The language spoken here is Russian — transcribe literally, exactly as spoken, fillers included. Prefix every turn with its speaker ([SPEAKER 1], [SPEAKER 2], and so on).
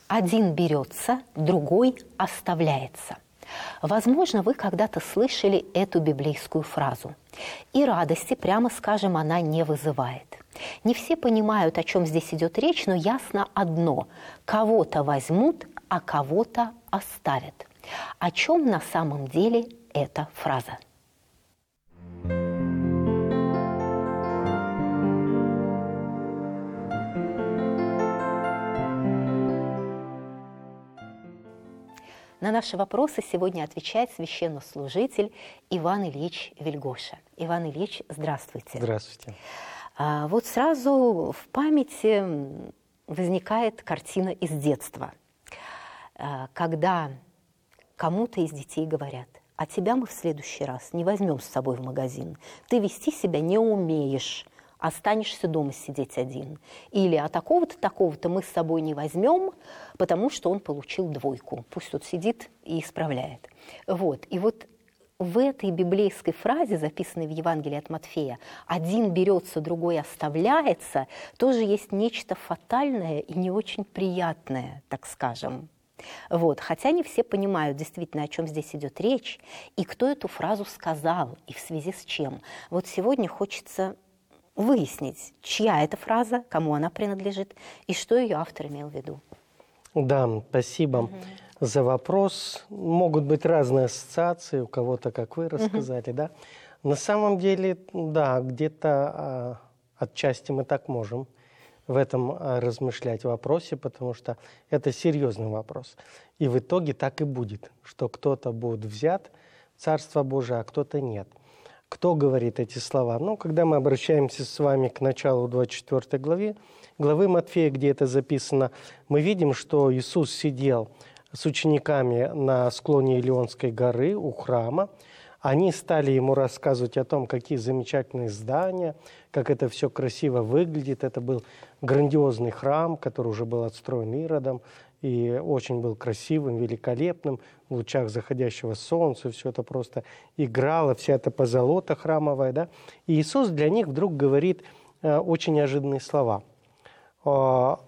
[SPEAKER 1] Один берется, другой оставляется. Возможно, вы когда-то слышали эту библейскую фразу. И радости, прямо скажем, она не вызывает. Не все понимают, о чем здесь идет речь, но ясно одно – кого-то возьмут, а кого-то оставят. О чем на самом деле эта фраза? На наши вопросы сегодня отвечает священнослужитель Иван Ильич Вельгоша. Иван Ильич, здравствуйте.
[SPEAKER 2] Здравствуйте.
[SPEAKER 1] А, вот сразу в памяти возникает картина из детства, а, когда кому-то из детей говорят: а тебя мы в следующий раз не возьмем с собой в магазин, ты вести себя не умеешь, останешься дома сидеть один. Или а такого-то, такого-то мы с собой не возьмем, потому что он получил двойку. Пусть тут сидит и исправляет. Вот. И вот в этой библейской фразе, записанной в Евангелии от Матфея, один берется, другой оставляется, тоже есть нечто фатальное и не очень приятное, так скажем. Вот. Хотя не все понимают действительно, о чем здесь идет речь, и кто эту фразу сказал, и в связи с чем. Вот сегодня хочется выяснить, чья эта фраза, кому она принадлежит, и что ее автор имел в виду.
[SPEAKER 2] Да, спасибо угу. за вопрос. Могут быть разные ассоциации, у кого-то, как вы рассказали, угу. да. На самом деле, да, где-то а, отчасти мы так можем в этом а, размышлять в вопросе, потому что это серьезный вопрос. И в итоге так и будет, что кто-то будет взят в Царство Божие, а кто-то нет. Кто говорит эти слова? Ну, когда мы обращаемся с вами к началу двадцать четвёртой главы, главы Матфея, где это записано, мы видим, что Иисус сидел с учениками на склоне Илионской горы у храма. Они стали ему рассказывать о том, какие замечательные здания, как это все красиво выглядит. Это был грандиозный храм, который уже был отстроен Иродом, и очень был красивым, великолепным, в лучах заходящего солнца, все это просто играло, вся эта позолота храмовая, да. И Иисус для них вдруг говорит э, очень неожиданные слова. Э,